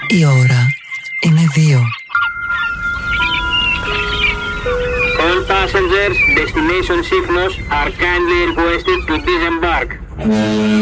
Η ώρα είναι 2. All passengers, destination Sifnos are kindly requested to disembark.